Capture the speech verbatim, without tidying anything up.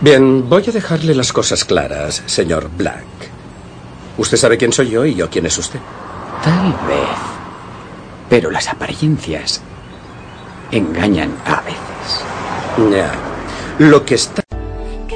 Bien, voy a dejarle las cosas claras, señor Black. Usted sabe quién soy yo y yo quién es usted. Tal vez. Pero las apariencias engañan a veces. Ya. Lo que está